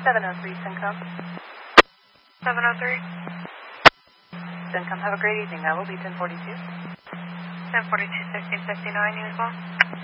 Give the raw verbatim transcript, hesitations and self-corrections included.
seven oh three, Syncom. seven oh three. Syncom, have a great evening. That will be ten forty-two. ten forty-two, sixteen fifty-nine, you as well.